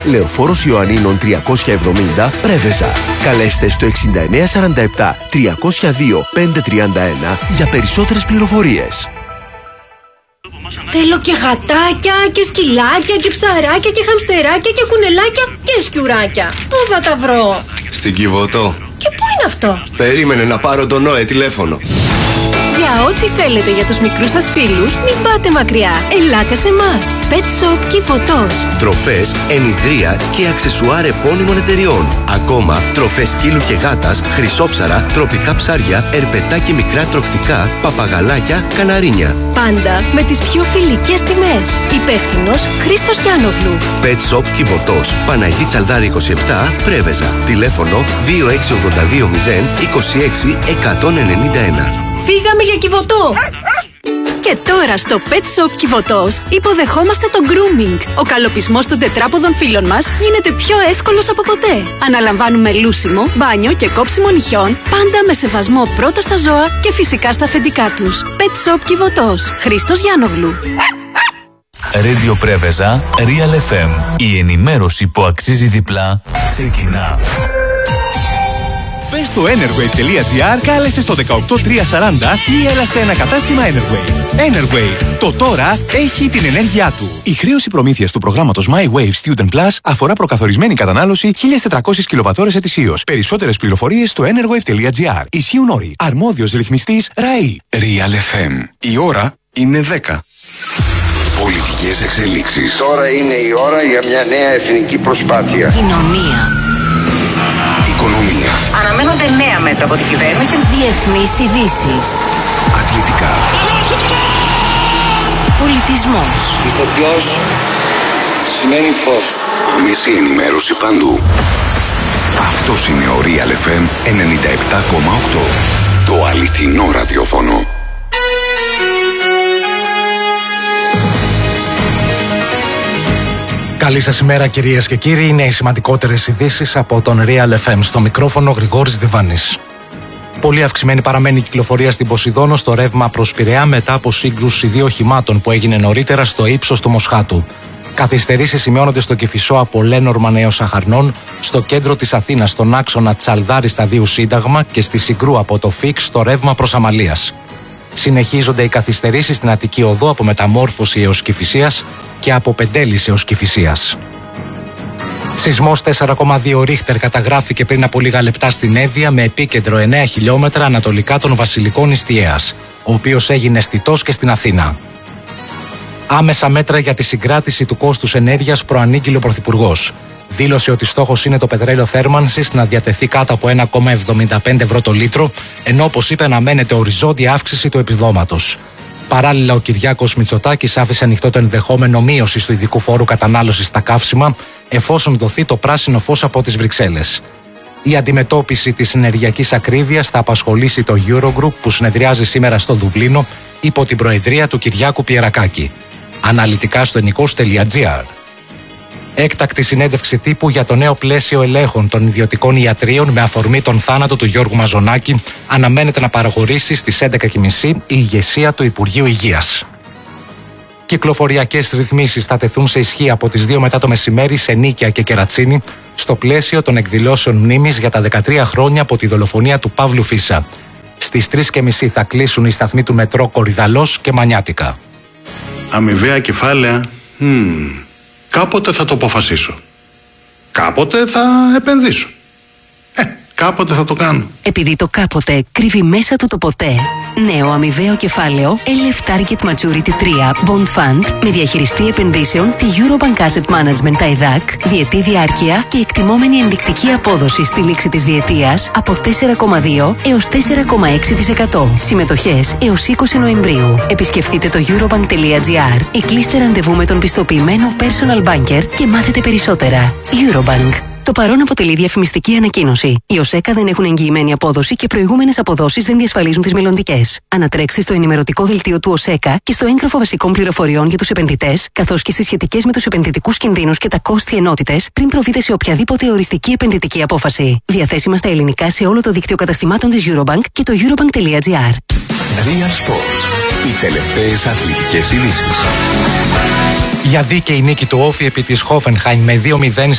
Λεωφόρος Ιωαννίνων 370 Πρέβεζα. Καλέστε στο 6947 302 531 για περισσότερες πληροφορίες. Θέλω και γατάκια και σκυλάκια και ψαράκια και χαμστεράκια και κουνελάκια και σκιουράκια. Πού θα τα βρω? Στην Κιβωτό. Και πού είναι αυτό? Περίμενε να πάρω τον Νόε τηλέφωνο. Για ό,τι θέλετε για τους μικρούς σας φίλους, μην πάτε μακριά. Ελάτε σε εμάς. Pet Shop Κιβωτός. Τροφές, ενιδρία και αξεσουάρ επώνυμων εταιριών. Ακόμα, τροφές σκύλου και γάτας, χρυσόψαρα, τροπικά ψάρια, ερπετά και μικρά τρωκτικά, παπαγαλάκια, καναρίνια. Πάντα με τις πιο φιλικές τιμές. Υπεύθυνος Χρήστος Γιάννογλου. Pet Shop Κιβωτός. Παναγί Τσαλδάρη 27 Πρέβεζα. Τηλέφωνο 26820 26 191. Φύγαμε για Κιβωτό! Και τώρα στο Pet Shop Κιβωτός υποδεχόμαστε το grooming. Ο καλοπισμός των τετράποδων φίλων μας γίνεται πιο εύκολος από ποτέ. Αναλαμβάνουμε λούσιμο, μπάνιο και κόψιμο νυχιών, πάντα με σεβασμό πρώτα στα ζώα και φυσικά στα αφεντικά τους. Pet Shop Κιβωτός. Χρήστος Γιάννογλου. Radio Πρέβεζα, Real FM. Η ενημέρωση που αξίζει διπλά ξεκινά. Μπες στο enerwave.gr, κάλεσε στο 18340 ή έλα σε ένα κατάστημα Enerwave. Enerwave. Το τώρα έχει την ενέργειά του. Η χρέωση προμήθειας του προγράμματος My Wave Student Plus αφορά προκαθορισμένη κατανάλωση 1.400 κιλοβατώρες ετησίως. Περισσότερες πληροφορίες στο enerwave.gr. Ισχύουν όροι. Αρμόδιος ρυθμιστής ΡΑΗ. Real FM. Η ώρα είναι 10. Πολιτικές εξελίξεις. Τώρα είναι η ώρα για μια νέα εθνική προσπάθεια. Κοινωνία. Οικονομία. Αναμένονται νέα μέτρα από την κυβέρνηση. Διεθνείς ειδήσεις. Αθλητικά. Πολιτισμός. Ηθοποιός σημαίνει φως. Άμεση ενημέρωση παντού. Αυτός είναι ο Real FM 97,8. Το αληθινό ραδιόφωνο. Καλή σας ημέρα κυρίες και κύριοι, είναι οι σημαντικότερες ειδήσεις από τον Real FM. Στο μικρόφωνο Γρηγόρης Διβάνης. Πολύ αυξημένη παραμένει η κυκλοφορία στην Ποσειδώνο στο ρεύμα προς Πειραιά μετά από σύγκρουση δύο οχημάτων που έγινε νωρίτερα στο ύψος του Μοσχάτου. Καθυστερήσεις σημειώνονται στο Κηφισό από Λέnormand έως Αχαρνών, στο κέντρο της Αθήνας στον άξονα Τσαλδάρη Σταδίου Σύνταγμα και στη Συγκρού από το Φίξ στο ρεύμα προς Αμαλίας. Συνεχίζονται οι καθυστερήσεις στην Αττική Οδό από Μεταμόρφωση έως Κηφισίας και από Πεντέλης έως Κηφισίας. Σεισμός 4,2 Ρίχτερ καταγράφηκε πριν από λίγα λεπτά στην Εύβοια με επίκεντρο 9 χιλιόμετρα ανατολικά των Βασιλικών Ιστιαίας, ο οποίος έγινε αισθητός και στην Αθήνα. Άμεσα μέτρα για τη συγκράτηση του κόστους ενέργειας προανήγγειλε ο Πρωθυπουργός. Δήλωσε ότι στόχος είναι το πετρέλαιο θέρμανσης να διατεθεί κάτω από 1,75 ευρώ το λίτρο, ενώ όπως είπε αναμένεται οριζόντια αύξηση του επιδόματος. Παράλληλα, ο Κυριάκος Μητσοτάκης άφησε ανοιχτό το ενδεχόμενο μείωση του ειδικού φόρου κατανάλωσης στα καύσιμα, εφόσον δοθεί το πράσινο φως από τις Βρυξέλλες. Η αντιμετώπιση της ενεργειακής ακρίβειας θα απασχολήσει το Eurogroup που συνεδριάζει σήμερα στο Δουβλίνο υπό την προεδρία του Κυριάκου Πιερακάκη. Αναλυτικά στο enikos.gr. Έκτακτη συνέντευξη τύπου για το νέο πλαίσιο ελέγχων των ιδιωτικών ιατρίων με αφορμή τον θάνατο του Γιώργου Μαζονάκη αναμένεται να παραχωρήσει στις 11.30 η ηγεσία του Υπουργείου Υγείας. Κυκλοφοριακές ρυθμίσεις θα τεθούν σε ισχύ από τις 2 μετά το μεσημέρι σε Νίκαια και Κερατσίνη στο πλαίσιο των εκδηλώσεων μνήμης για τα 13 χρόνια από τη δολοφονία του Παύλου Φίσα. Στις 3.30 θα κλείσουν οι σταθμοί του μετρό Κορυδαλός και Μανιάτικα. Αμοιβαία κεφάλαια. Κάποτε θα το αποφασίσω. Κάποτε θα επενδύσω. Κάποτε θα το κάνω. Επειδή το κάποτε κρύβει μέσα του το ποτέ. Νέο αμοιβαίο κεφάλαιο LF Target Maturity 3 Bond Fund με διαχειριστή επενδύσεων τη Eurobank Asset Management ΤΑΙΔΑΚ, διετή διάρκεια και εκτιμόμενη ενδεικτική απόδοση στη λήξη της διετίας από 4,2 έως 4,6%. Συμμετοχές έως 20 Νοεμβρίου. Επισκεφτείτε το eurobank.gr ή κλείστε ραντεβού με τον πιστοποιημένο personal banker και μάθετε περισσότερα. Eurobank. Το παρόν αποτελεί διαφημιστική ανακοίνωση. Οι ΟΣΕΚΑ δεν έχουν εγγυημένη απόδοση και προηγούμενες αποδόσεις δεν διασφαλίζουν τις μελλοντικές. Ανατρέξτε στο ενημερωτικό δελτίο του ΟΣΕΚΑ και στο έγγραφο βασικών πληροφοριών για τους επενδυτές, καθώς και στις σχετικές με τους επενδυτικούς κινδύνους και τα κόστη ενότητες, πριν προβείτε σε οποιαδήποτε οριστική επενδυτική απόφαση. Διαθέσιμα στα ελληνικά σε όλο το δίκτυο καταστημάτων της Eurobank και το eurobank.gr. Real Sports. Οι τελευταίες αθλητικές ειδήσεις. Για δίκαιη νίκη του Όφη επί της Χόφενχάιμ με 2-0